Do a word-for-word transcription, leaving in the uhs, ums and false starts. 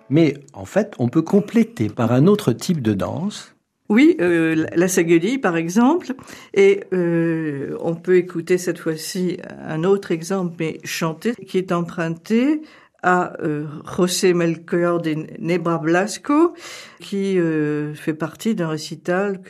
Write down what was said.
Mais en fait, on peut compléter par un autre type de danse. Oui, euh, la Saguelie par exemple, et euh, on peut écouter cette fois-ci un autre exemple, mais chanté, qui est emprunté à euh, José Melchior de Nebra Blasco, qui euh, fait partie d'un récital